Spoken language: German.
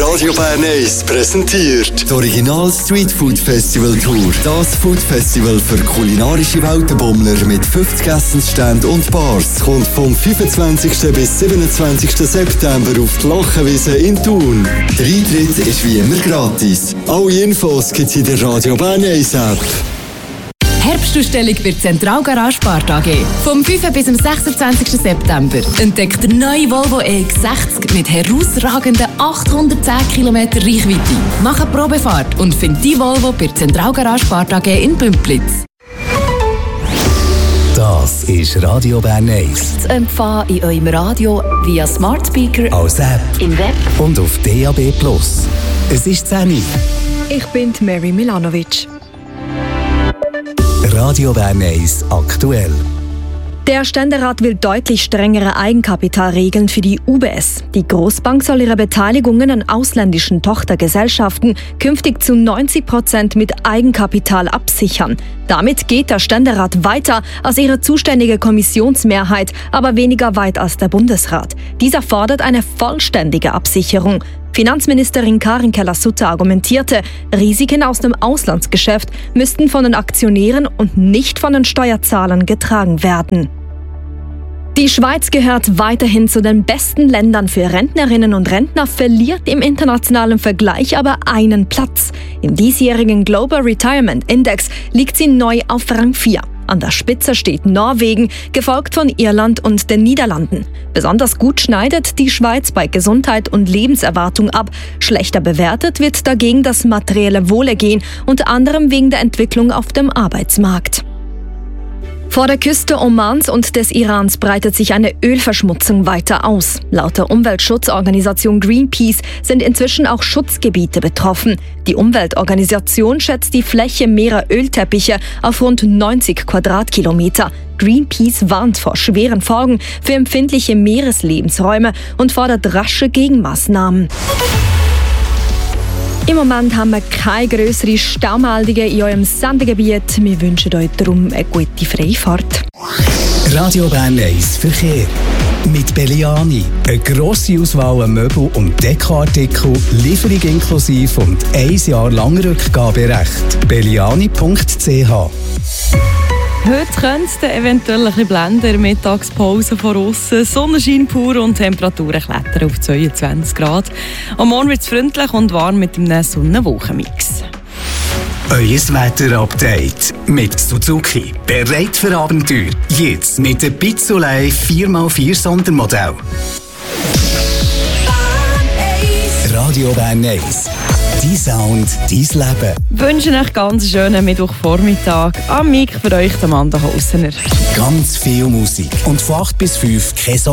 Radio Bern 1 präsentiert das Original Street Food Festival Tour. Das Food Festival für kulinarische Weltenbummler mit 50 Essensständen und Bars kommt vom 25. bis 27. September auf die Lochenwiese in Thun. Der Eintritt ist wie immer gratis. Alle Infos gibt es in der Radio Bern 1 App. Herbstausstellung bei der Zentralgarage Spart AG. Vom 5. bis zum 26. September entdeckt der neue Volvo EX60 mit herausragenden 810 km Reichweite. Mach eine Probefahrt und find die Volvo bei der Zentralgarage Spart AG in Bümplitz. Das ist Radio Bern 1. Zu empfangen in eurem Radio via Smart Speaker, als App, im Web und auf DAB+. Es ist 10 Uhr. Ich bin Mary Milanovic. Radio Bern 1 aktuell. Der Ständerat will deutlich strengere Eigenkapitalregeln für die UBS. Die Großbank soll ihre Beteiligungen an ausländischen Tochtergesellschaften künftig zu 90% mit Eigenkapital absichern. Damit geht der Ständerat weiter als ihre zuständige Kommissionsmehrheit, aber weniger weit als der Bundesrat. Dieser fordert eine vollständige Absicherung. Finanzministerin Karin Keller-Sutter argumentierte, Risiken aus dem Auslandsgeschäft müssten von den Aktionären und nicht von den Steuerzahlern getragen werden. Die Schweiz gehört weiterhin zu den besten Ländern für Rentnerinnen und Rentner, verliert im internationalen Vergleich aber einen Platz. Im diesjährigen Global Retirement Index liegt sie neu auf Rang 4. An der Spitze steht Norwegen, gefolgt von Irland und den Niederlanden. Besonders gut schneidet die Schweiz bei Gesundheit und Lebenserwartung ab. Schlechter bewertet wird dagegen das materielle Wohlergehen, unter anderem wegen der Entwicklung auf dem Arbeitsmarkt. Vor der Küste Omans und des Irans breitet sich eine Ölverschmutzung weiter aus. Laut der Umweltschutzorganisation Greenpeace sind inzwischen auch Schutzgebiete betroffen. Die Umweltorganisation schätzt die Fläche mehrerer Ölteppiche auf rund 90 Quadratkilometer. Greenpeace warnt vor schweren Folgen für empfindliche Meereslebensräume und fordert rasche Gegenmaßnahmen. Im Moment haben wir keine grösseren Staumeldungen in eurem Sendegebiet. Wir wünschen euch darum eine gute Freifahrt. Radio Bern 1 Verkehr. Mit Belliani. Eine grosse Auswahl an Möbel- und Dekoartikeln, Lieferung inklusive und 1 Jahr lang Rückgaberecht. belliani.ch. Heute könnte es eventuell ein bisschen blenden in der Mittagspause von aussen. Sonnenschein pur und Temperaturen klettern auf 22 Grad. Am Morgen wird es freundlich und warm mit einem Sonne-Wochen-Mix. Euer Wetter-Update mit Suzuki. Bereit für Abenteuer. Jetzt mit dem Pizzolei 4x4 Sondermodell. Radio Bern 1. Dein Sound, dein Leben. Ich wünsche euch ganz schönen Mittwochvormittag. Am Mic für euch Amanda Haussener. Ganz viel Musik. Und von 8 bis 5 kein